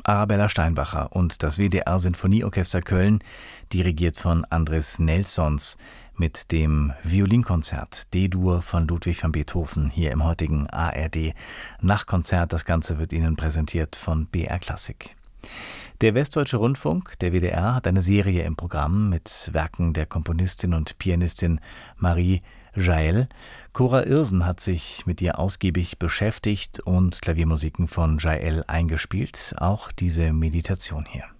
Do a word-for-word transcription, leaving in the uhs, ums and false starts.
Arabella Steinbacher und das W D R-Sinfonieorchester Köln, dirigiert von Andris Nelsons, mit dem Violinkonzert D-Dur von Ludwig van Beethoven hier im heutigen A R D-Nachtkonzert. Das Ganze wird Ihnen präsentiert von B R Klassik. Der Westdeutsche Rundfunk, der W D R, hat eine Serie im Programm mit Werken der Komponistin und Pianistin Marie Jael. Cora Irsen hat sich mit ihr ausgiebig beschäftigt und Klaviermusiken von Jael eingespielt. Auch diese Meditation hier.